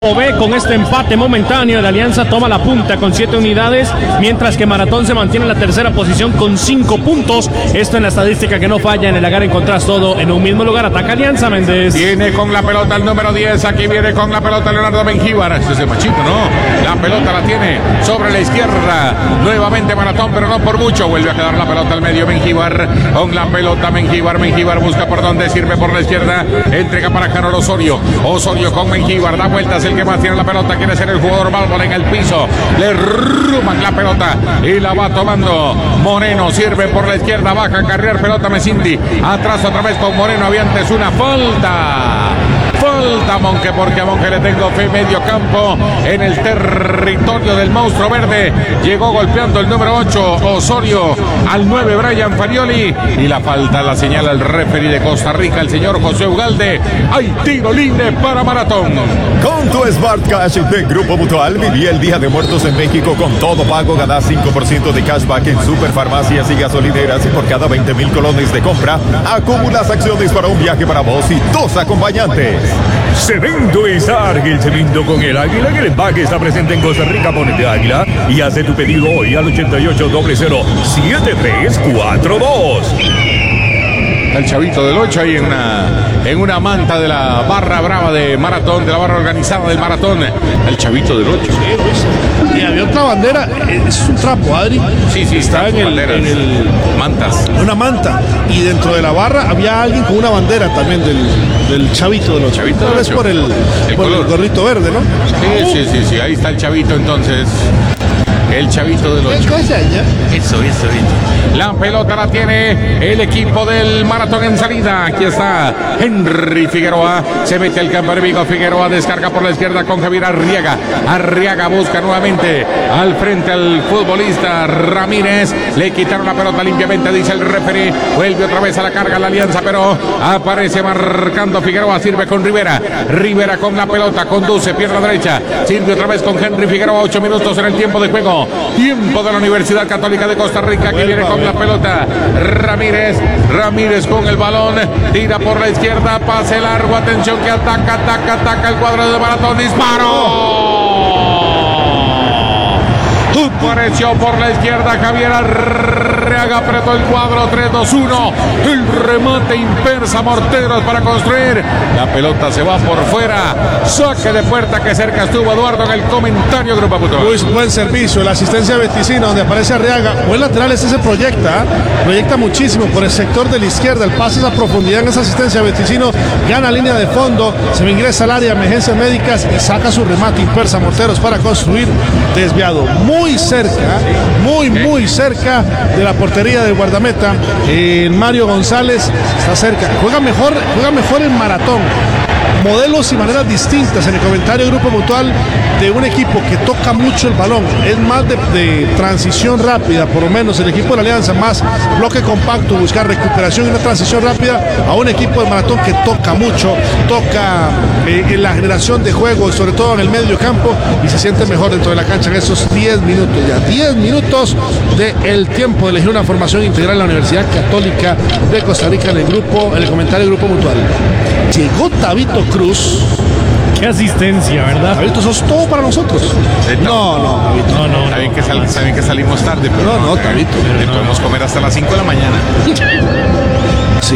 Ove con este empate momentáneo, la Alianza toma la punta con 7 unidades, mientras que Maratón se mantiene en la tercera posición con 5 puntos. Esto en la estadística que no falla, en el agarre encontrás todo en un mismo lugar. Ataca Alianza, Méndez. Viene con la pelota el número 10, aquí viene con la pelota Leonardo Mengíbar. Este es el machito, ¿no? La pelota la tiene sobre la izquierda. Nuevamente Maratón, pero no por mucho. Vuelve a quedar la pelota al medio Mengíbar. Con la pelota Mengíbar busca por donde sirve por la izquierda. Entrega para Carol Osorio. Osorio con Mengíbar, da vueltas. El que más tiene la pelota quiere ser el jugador Bárbara en el piso. Le ruban la pelota y la va tomando Moreno. Sirve por la izquierda, baja a carrear pelota Mesindi. Atrás otra vez con Moreno. Había antes una falta. Falta Monque, porque a Monque le tengo fe. Medio campo en el territorio del monstruo verde. Llegó golpeando el número 8 Osorio al 9 Brian Farioli. Y la falta la señala el referee de Costa Rica, el señor José Ugalde. Hay tiro libre para Maratón. Con tu Smart Cash de Grupo Mutual, viví el Día de Muertos en México con todo pago. Ganás 5% de cashback en superfarmacias y gasolineras. Y por cada 20,000 colones de compra, acumulas acciones para un viaje para vos y 2 acompañantes. Cemento Izar, el cemento con el águila, que el empaque está presente en Costa Rica. Ponete águila y hace tu pedido hoy al 8800-7342. El chavito del 8 ahí en una manta de la barra brava de Maratón, de la barra organizada del Maratón. El chavito del 8. Y había otra bandera, es un trapo, Adri. Sí, está en el mantas. Una manta. Y dentro de la barra había alguien con una bandera también del chavito del 8. Chavito del 8. Por el gorrito verde, ¿no? Sí. Ahí está el chavito entonces. El chavito del 8. ¿Qué cosa, ya? Eso. La pelota la tiene el equipo del Maratón en salida. Aquí está Henry Figueroa. Se mete al campo enemigo. Figueroa descarga por la izquierda con Javier Arriaga. Arriaga busca nuevamente al frente al futbolista Ramírez. Le quitaron la pelota limpiamente, dice el referee. Vuelve otra vez a la carga la Alianza, pero aparece marcando Figueroa. Sirve con Rivera. Rivera con la pelota. Conduce, pierna derecha. Sirve otra vez con Henry Figueroa. 8 minutos en el tiempo de juego. Tiempo de la Universidad Católica de Costa Rica, que viene con la pelota Ramírez con el balón, tira por la izquierda, pase largo, atención que ataca el cuadro de Maratón, disparo. Apareció por la izquierda Javier Arriaga, apretó el cuadro, 3-2-1, el remate impersa Morteros para construir, la pelota se va por fuera, saque de puerta, que cerca estuvo Eduardo en el comentario Grupo Mutual. Muy buen servicio, la asistencia de Beticino donde aparece Arriaga, buen lateral, se proyecta muchísimo por el sector de la izquierda, el pase es a profundidad en esa asistencia. Beticino gana línea de fondo, se me ingresa al área de emergencias médicas y saca su remate impersa Morteros para construir, desviado muy cerca de la portería del guardameta. Mario González está cerca, juega mejor en Maratón. Modelos y maneras distintas en el comentario Grupo Mutual de un equipo que toca mucho el balón, es más de transición rápida, por lo menos el equipo de la Alianza, más bloque compacto, buscar recuperación y una transición rápida, a un equipo de Maratón que toca mucho, en la generación de juego y sobre todo en el medio campo, y se siente mejor dentro de la cancha en esos 10 minutos, ya 10 minutos del tiempo de elegir una formación integral en la Universidad Católica de Costa Rica en el comentario Grupo Mutual. Llegó Tabito Cruz. Qué asistencia, ¿verdad? Tabito, sos todo para nosotros. No. Está bien que salimos tarde, pero no, Tabito. Podemos comer hasta las 5 de la mañana. Sí,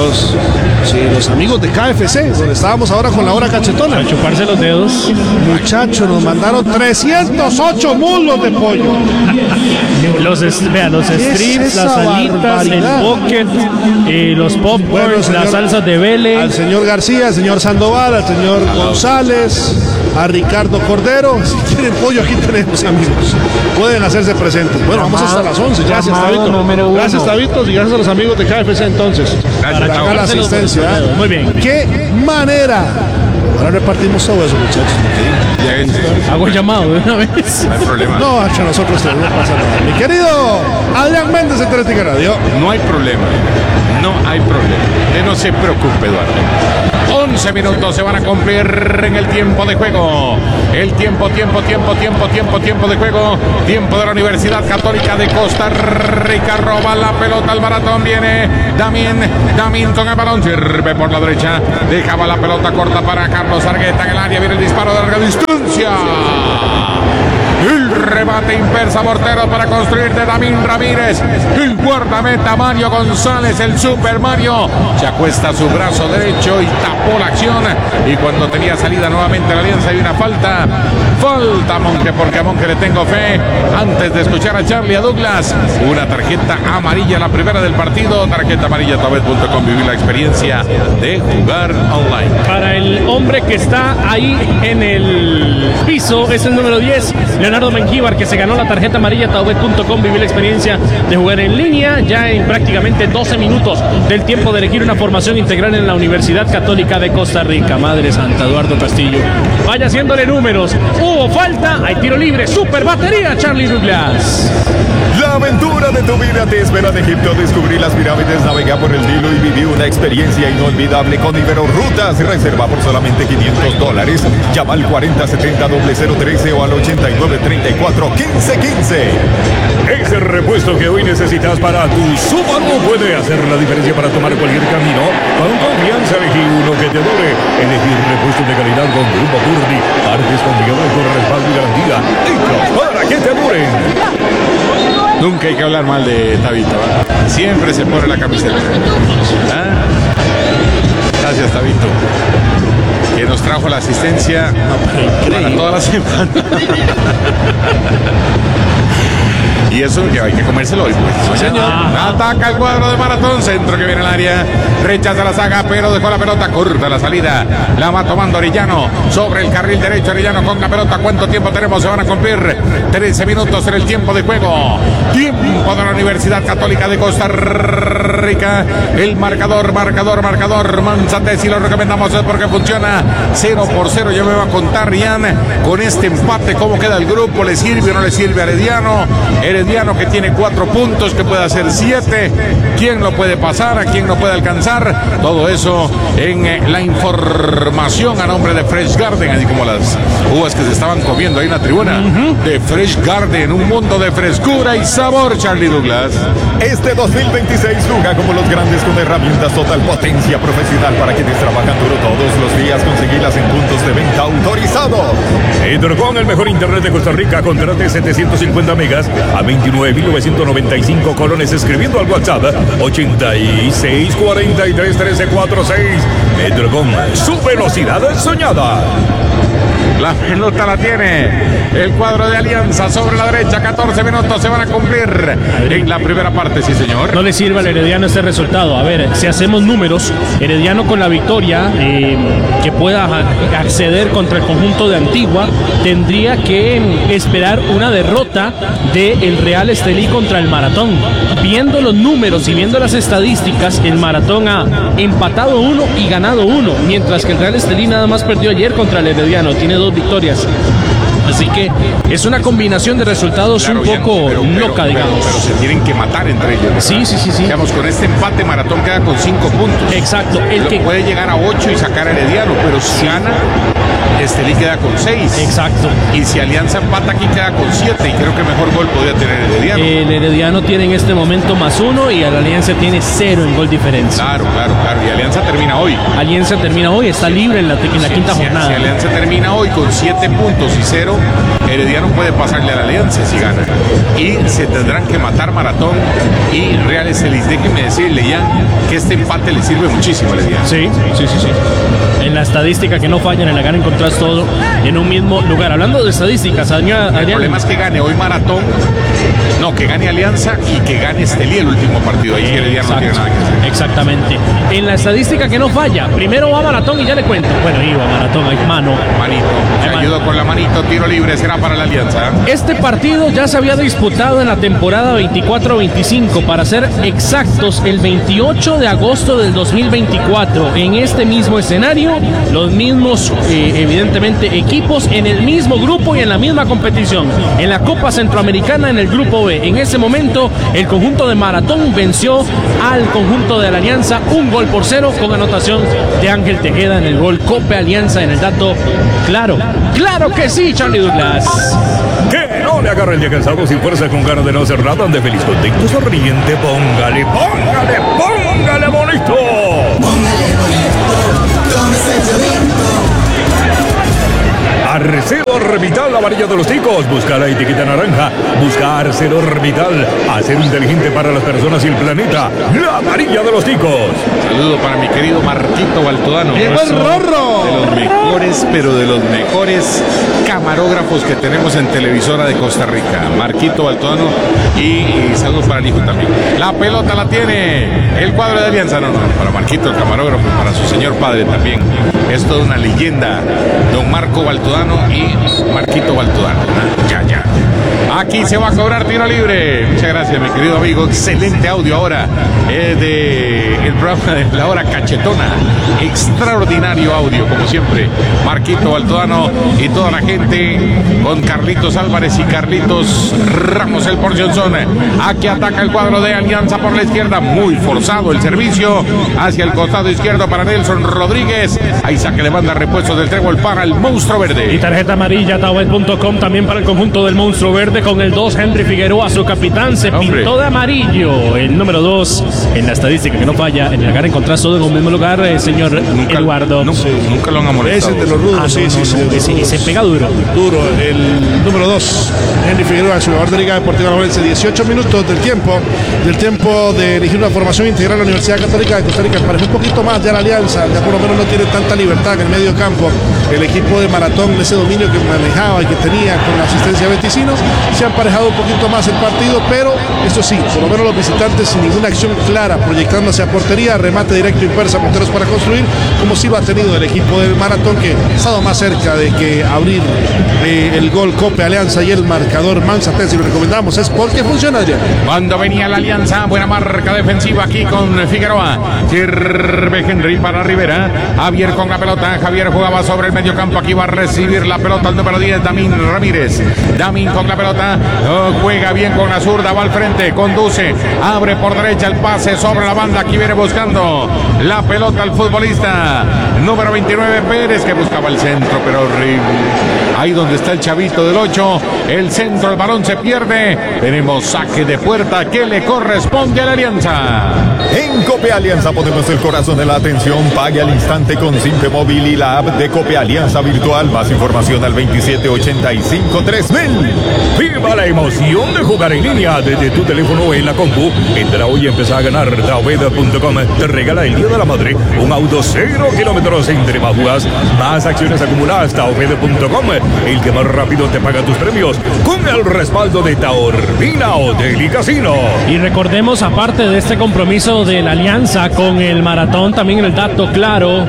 los amigos de KFC, donde estábamos ahora con la hora cachetona. A chuparse los dedos. Muchachos, nos mandaron 308 muslos de pollo. Los strips, las alitas, el bucket, los popcorns, las salsas de Vélez. Al señor García, al señor Sandoval, al señor González, a Ricardo Cordero. Si quieren pollo, aquí tenemos, amigos. Pueden hacerse presentes. Bueno, vamos hasta las 11. Gracias, Tabito. Gracias, Tabito, y gracias a los amigos de KFC entonces. Gracias, para la asistencia. Muy bien. ¡Qué manera! Ahora repartimos todo eso, muchachos. Hago el llamado de una vez. No hay problema. No, a nosotros no pasa nada. Mi querido Adrián Méndez en Teletica Radio. No hay problema. Usted no se preocupe, Eduardo. 11 minutos se van a cumplir en el tiempo de juego. El tiempo de juego. Tiempo de la Universidad Católica de Costa Rica. Roba la pelota al Maratón. Viene Damín con el balón. Sirve por la derecha. Dejaba la pelota corta para Carlos Argueta en el área. Viene el disparo de larga distancia. El rebate impersa Mortero para construir de Damín Ramírez. El guardameta Mario González, el Super Mario, se acuesta a su brazo derecho y tapó la acción. Y cuando tenía salida nuevamente la Alianza, hay una falta. Falta a Monje, porque a Monje le tengo fe. Antes de escuchar a Charlie, a Douglas, una tarjeta amarilla, la primera del partido. Tarjeta amarilla, tabet.com. Vivir la experiencia de jugar online. Para el hombre que está ahí en el piso, es el número 10, Leonardo Mengíbar, que se ganó la tarjeta amarilla. Tabet.com. Vivir la experiencia de jugar en línea. Ya en prácticamente 12 minutos del tiempo de elegir una formación integral en la Universidad Católica de Costa Rica. Madre santa, Eduardo Castillo. Vaya haciéndole números. Hubo falta, hay tiro libre, super batería, Charlie Douglas. La aventura de tu vida te espera en Egipto. Descubrí las pirámides, navega por el Nilo y viví una experiencia inolvidable con Iberorutas. Reserva por solamente $500. Llama al 4070-0013 o al 8934-1515. Ese repuesto que hoy necesitas para tu Subaru puede hacer la diferencia para tomar cualquier camino. Con confianza elegí uno que te dure. Elegir repuestos de calidad con Grupo Turdi. Partes confiables con respaldo y garantía. Hechos para que te duren. Nunca hay que hablar mal de Tabito, ¿eh? Siempre se pone la camiseta. ¿Ah? Gracias, Tabito, que nos trajo la asistencia para toda la semana. Y eso que hay que comérselo hoy, pues. Sí, señor. Ataca el cuadro de Maratón. Centro que viene al área. Rechaza la saga, pero dejó la pelota corta. La salida la va tomando Arellano sobre el carril derecho. Arellano con la pelota. ¿Cuánto tiempo tenemos? Se van a cumplir 13 minutos en el tiempo de juego. Tiempo de la Universidad Católica de Costa Rica. El marcador. Manzantes, y lo recomendamos porque funciona 0-0. Ya me va a contar Rian con este empate cómo queda el grupo. ¿Le sirve o no le sirve a Herediano? Herediano que tiene 4 puntos, que puede hacer 7. ¿Quién lo puede pasar? ¿A quién lo puede alcanzar? Todo eso en la información a nombre de Fresh Garden, así como las uvas que se estaban comiendo ahí en la tribuna de Fresh Garden, un mundo de frescura y sabor, Charlie Douglas. Este 2026 juega como los grandes con herramientas total potencia profesional para quienes trabajan duro todos los días. Conseguirlas en puntos de venta autorizados. Con el mejor internet de Costa Rica, contrate 750 megas a 29.995 colones escribiendo al WhatsApp 86431346. Metrocom, su velocidad soñada. La pelota la tiene el cuadro de Alianza sobre la derecha. 14 minutos se van a cumplir en la primera parte, sí señor. No le sirve al Herediano este resultado. A ver, si hacemos números, Herediano con la victoria que pueda acceder contra el conjunto de Antigua, tendría que esperar una derrota del Real Estelí contra el Maratón. Viendo los números y viendo las estadísticas, el Maratón ha empatado 1 y ganado 1, mientras que el Real Estelí nada más perdió ayer contra el Herediano. Tiene 2 victorias. Así que es una combinación de resultados un poco loca, digamos. Pero se tienen que matar entre ellos, ¿verdad? Sí. Digamos, con este empate Maratón queda con 5 puntos. Exacto. El que puede llegar a 8 y sacar a Herediano, pero si gana, Estelí queda con 6. Exacto. Y si Alianza empata aquí queda con 7, y creo que mejor gol podría tener Herediano. El Herediano tiene en este momento +1 y el Alianza tiene 0 en gol diferencia. Claro. Y Alianza termina hoy. Alianza termina hoy, está libre en la quinta jornada. Si Alianza termina hoy con 7 puntos y 0, Herediano puede pasarle a la Alianza si gana. Y se tendrán que matar Maratón y Real Estelí. Déjenme decirle ya que este empate le sirve muchísimo a Herediano. Sí. En la estadística que no fallan, en la gana encontrás todo en un mismo lugar. Hablando de estadísticas, Adrián. El problema es que gane hoy Maratón, que gane Alianza y que gane Estelí el último partido. Ahí Herediano no tiene nada que hacer. Exactamente. En la estadística que no falla, primero va Maratón y ya le cuento. Bueno, iba Maratón, hay mano. Manito, se ayudó con la manito. tempranito, tiro libre será para la Alianza. Este partido ya se había disputado en la temporada 24-25, para ser exactos, el 28 de agosto del 2024, en este mismo escenario, los mismos, evidentemente, equipos en el mismo grupo y en la misma competición, en la Copa Centroamericana en el grupo B. En ese momento, el conjunto de Maratón venció al conjunto de la Alianza 1-0 con anotación de Ángel Tejeda en el gol Copa Alianza en el dato claro. ¡Claro que sí, Charlie Douglas! Que no le agarre el día cansado sin fuerza, con ganas de no hacer nada, de feliz, contento, sonriente. Póngale, póngale, póngale bonito. Póngale bonito, tómese Arcero Orbital, la varilla de los ticos. Busca la etiqueta naranja. Busca Arcero Orbital. Acero inteligente para las personas y el planeta. La varilla de los ticos. Saludo para mi querido Marquito Baltodano. ¡Llegó el Rorro! De los mejores, pero de los mejores camarógrafos que tenemos en televisora de Costa Rica. Marquito Baltodano y saludos para el hijo también. La pelota la tiene el cuadro de Alianza. No, para Marquito, el camarógrafo, para su señor padre también. Es toda una leyenda. Don Marco Baltodano y Marquito Baltodano. Ya. Aquí se va a cobrar tiro libre. Muchas gracias, mi querido amigo. Excelente audio ahora de el programa de la hora cachetona. Extraordinario audio, como siempre. Marquito Baltodano y toda la gente con Carlitos Álvarez y Carlitos Ramos, el porcionzón. Aquí ataca el cuadro de Alianza por la izquierda. Muy forzado el servicio hacia el costado izquierdo para Nelson Rodríguez. Ahí saque de banda, repuestos del trébol para el Monstruo Verde. Y tarjeta amarilla, Taobet.com también para el conjunto del Monstruo Verde, con el 2, Henry Figueroa, su capitán, se pintó de amarillo. El número 2 en la estadística que no falla, en el lugar encontrás todo en un mismo lugar, señor Eduardo. Nunca lo han amolestado. Ese de los rudos, sí. Se pega duro. Duro, el número 2, Henry Figueroa, jugador de Liga Deportiva Alajuelense. 18 minutos del tiempo de elegir una formación integral. La Universidad Católica de Costa Rica emparejó un poquito más ya la Alianza, ya por lo menos no tiene tanta libertad en el medio campo. El equipo de Maratón, ese dominio que manejaba y que tenía con la asistencia de Venticinos, se ha emparejado un poquito más el partido, pero eso sí, por lo menos los visitantes sin ninguna acción clara, proyectándose a portería, remate directo inversa, punteros para construir, como sí lo ha tenido el equipo del Maratón, que ha estado más cerca de que abrir el gol Copa Alianza, y el marcador Manzatense, si lo recomendamos, es porque funciona ya. Cuando venía la Alianza, buena marca defensiva aquí con Figueroa. Sirve Henry para Rivera. Javier con la pelota. Javier jugaba sobre el medio campo. Aquí va a recibir la pelota el número 10, Damín Ramírez. Damín con la pelota. Juega bien con la zurda. Va al frente. Conduce. Abre por derecha el pase sobre la banda. Aquí viene buscando la pelota el futbolista número 29, Pérez, que buscaba el centro, pero horrible. Ahí donde está el chavito del 8. El centro, el balón se pierde. Tenemos saque de puerta que le corresponde a la Alianza. En Cope Alianza ponemos el corazón de la atención. Pague al instante con Simpe Móvil y la app de Cope Alianza Virtual. Más información al 2785-3000. Viva la emoción de jugar en línea desde tu teléfono o en la compu. Entra hoy y empieza a ganar. Taobet.com te regala el Día de la Madre un auto 0 kilómetros. Entre más jugas, más acciones acumuladas. Taobet.com, el que más rápido te paga tus premios, con el respaldo de Taorbina Hotel y Casino. Y recordemos, aparte de este compromiso de la Alianza con el Maratón, también el dato claro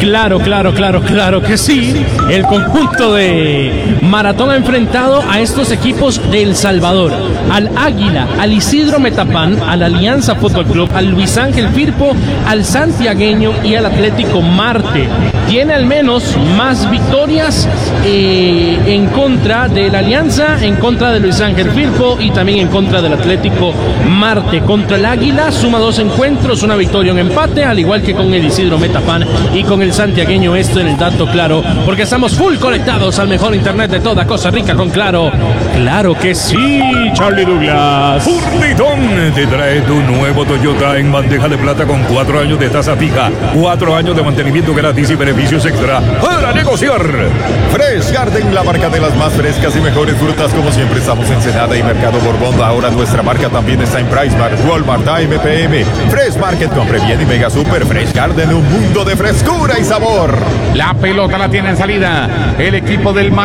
que sí, el conjunto de Maratón ha enfrentado a estos equipos de El Salvador: al Águila, al Isidro Metapán, al Alianza Fútbol Club, al Luis Ángel Firpo, al Santiagueño y al Atlético Marte. Tiene al menos más victorias en contra de la Alianza, en contra de Luis Ángel Firpo y también en contra del Atlético Marte. Contra el Águila suma 2 encuentros, una victoria, un empate, al igual que con el Isidro Metapán y con el Santiagueño. Esto en el dato claro, porque estamos full conectados al mejor internet de toda Costa Rica con Claro. Claro que sí, Charlie Douglas. Furritón te trae tu nuevo Toyota en bandeja de plata con 4 años de tasa fija, 4 años de mantenimiento gratis y beneficios extra para negociar. Fresh Garden, la marca de las más frescas y mejores frutas. Como siempre estamos en Senada y Mercado Borbón. Ahora nuestra marca también está en PriceMart, Walmart, AMPM, Fresh Market, Compre Bien y Mega Super. Fresh Garden, un mundo de frescura y sabor. La pelota la tiene en salida el equipo del Maratón.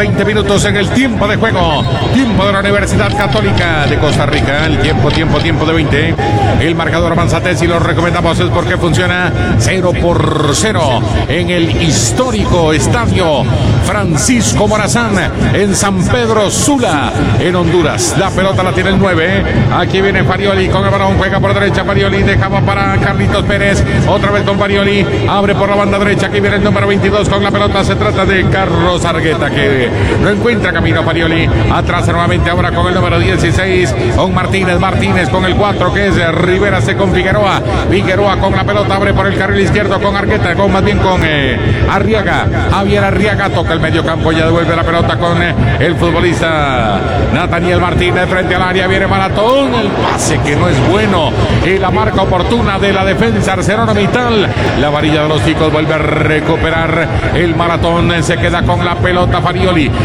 20 minutos en el tiempo de juego. Tiempo de la Universidad Católica de Costa Rica. El tiempo de 20. El marcador avanza y lo recomendamos es porque funciona 0-0 en el histórico estadio Francisco Morazán en San Pedro Sula, en Honduras. La pelota la tiene el 9. Aquí viene Farioli con el balón, juega por derecha. Farioli dejaba para Carlitos Pérez. Otra vez con Farioli, abre por la banda derecha. Aquí viene el número 22 con la pelota. Se trata de Carlos Argueta, que no encuentra camino Farioli. Atrás nuevamente ahora con el número 16 con Martínez con el 4 que es Rivera, se con Figueroa con la pelota, abre por el carril izquierdo con Argueta, con Arriaga. Javier Arriaga toca el medio campo, ya devuelve la pelota con el futbolista Nathaniel Martínez frente al área. Viene Maratón, el pase que no es bueno y la marca oportuna de la defensa ArcelorMittal. La varilla de los chicos vuelve a recuperar el Maratón, se queda con la pelota Farioli.